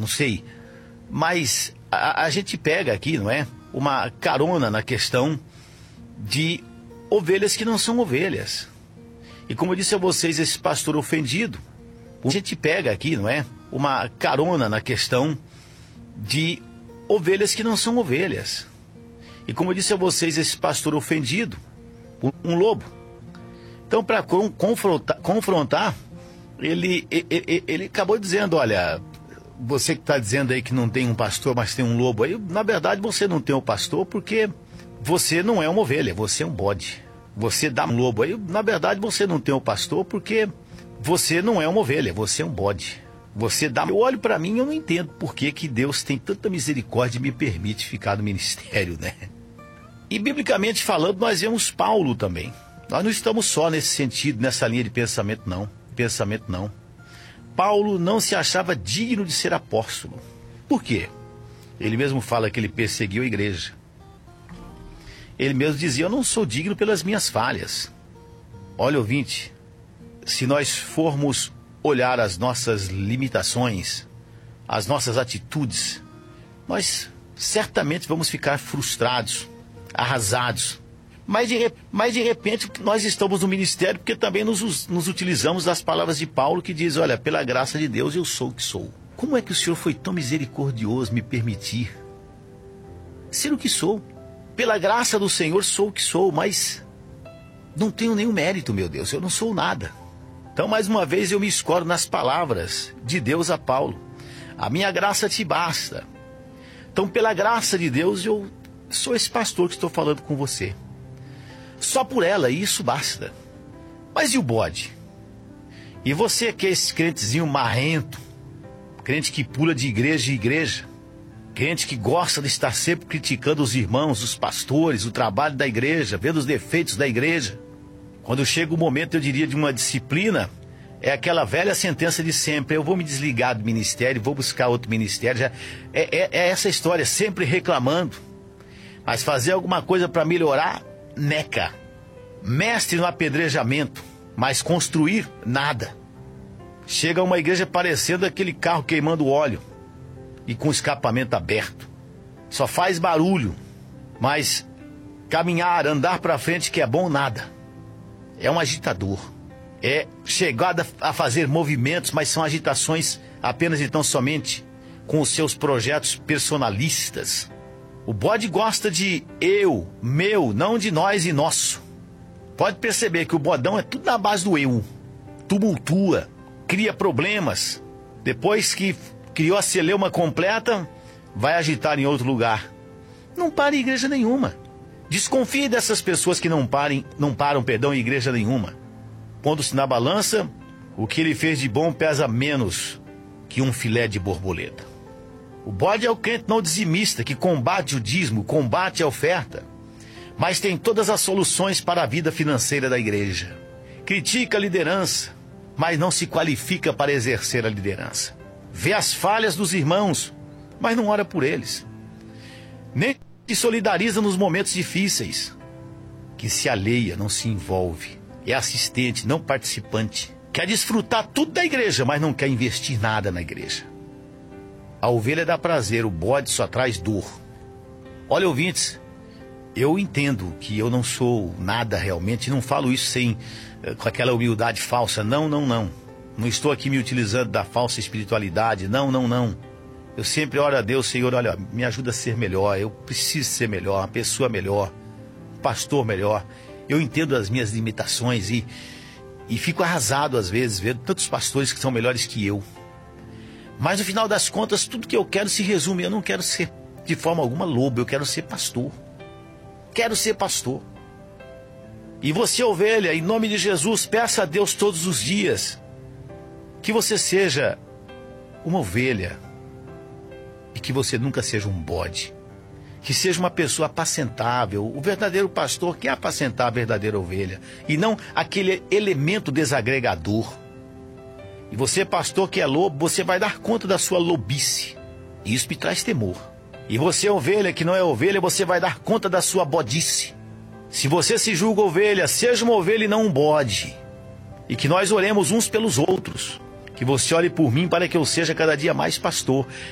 não sei. Mas a gente pega aqui, não é? Uma carona na questão de ovelhas que não são ovelhas. E como eu disse a vocês, esse pastor ofendido, a gente pega aqui, não é? Uma carona na questão de ovelhas que não são ovelhas. E como eu disse a vocês, esse pastor ofendido, um lobo. Então, para confrontar, ele acabou dizendo, olha, você que está dizendo aí que não tem um pastor, mas tem um lobo aí, na verdade você não tem um pastor porque você não é uma ovelha, você é um bode. Você dá um lobo aí, na verdade você não tem um pastor porque você não é uma ovelha, você é um bode. Você dá... Eu olho para mim e eu não entendo por que Deus tem tanta misericórdia e me permite ficar no ministério, né? E biblicamente falando, nós vemos Paulo também. Nós não estamos só nesse sentido, nessa linha de pensamento, não. Paulo não se achava digno de ser apóstolo. Por quê? Ele mesmo fala que ele perseguiu a igreja. Ele mesmo dizia, eu não sou digno pelas minhas falhas. Olha, ouvinte, se nós formos olhar as nossas limitações, as nossas atitudes, nós certamente vamos ficar frustrados, arrasados. Mas de repente nós estamos no ministério porque também nos utilizamos das palavras de Paulo que diz, olha, pela graça de Deus eu sou o que sou. Como é que o Senhor foi tão misericordioso me permitir ser o que sou? Pela graça do Senhor sou o que sou, mas não tenho nenhum mérito, meu Deus, eu não sou nada. Então, mais uma vez, eu me escoro nas palavras de Deus a Paulo. A minha graça te basta. Então, pela graça de Deus, eu sou esse pastor que estou falando com você. Só por ela, isso basta. Mas e o bode? E você que é esse crentezinho marrento, crente que pula de igreja em igreja, crente que gosta de estar sempre criticando os irmãos, os pastores, o trabalho da igreja, vendo os defeitos da igreja. Quando chega o momento, eu diria, de uma disciplina, é aquela velha sentença de sempre, eu vou me desligar do ministério, vou buscar outro ministério. É essa história, sempre reclamando. Mas fazer alguma coisa para melhorar, neca. Mestre no apedrejamento, mas construir, nada. Chega a uma igreja parecendo aquele carro queimando óleo e com o escapamento aberto. Só faz barulho, mas caminhar, andar para frente que é bom, nada. É um agitador. É chegada a fazer movimentos, mas são agitações apenas e tão somente com os seus projetos personalistas. O bode gosta de eu, meu, não de nós e nosso. Pode perceber que o bodão é tudo na base do eu. Tumultua, cria problemas. Depois que criou a celeuma completa, vai agitar em outro lugar. Não para em igreja nenhuma. Desconfie dessas pessoas que não param em igreja nenhuma. Pondo-se na balança, o que ele fez de bom pesa menos que um filé de borboleta. O bode é o crente não dizimista, que combate o dízimo, combate a oferta, mas tem todas as soluções para a vida financeira da igreja. Critica a liderança, mas não se qualifica para exercer a liderança. Vê as falhas dos irmãos, mas não ora por eles. Nem se solidariza nos momentos difíceis, que se alheia, não se envolve, é assistente, não participante, quer desfrutar tudo da igreja, mas não quer investir nada na igreja. A ovelha dá prazer, o bode só traz dor. Olha, ouvintes, eu entendo que eu não sou nada realmente, não falo isso com aquela humildade falsa, não. Não estou aqui me utilizando da falsa espiritualidade, não. Eu sempre oro a Deus, Senhor, olha, me ajuda a ser melhor, eu preciso ser melhor, uma pessoa melhor, um pastor melhor. Eu entendo as minhas limitações e fico arrasado às vezes, vendo tantos pastores que são melhores que eu. Mas no final das contas, tudo que eu quero se resume, eu não quero ser de forma alguma lobo, eu quero ser pastor. Quero ser pastor. E você, ovelha, em nome de Jesus, peça a Deus todos os dias que você seja uma ovelha e que você nunca seja um bode. Que seja uma pessoa apacentável, o verdadeiro pastor quer apacentar a verdadeira ovelha e não aquele elemento desagregador. E você, pastor que é lobo, você vai dar conta da sua lobice. Isso me traz temor. E você, ovelha que não é ovelha, você vai dar conta da sua bodice. Se você se julga ovelha, seja uma ovelha e não um bode. E que nós oremos uns pelos outros. Que você ore por mim para que eu seja cada dia mais pastor.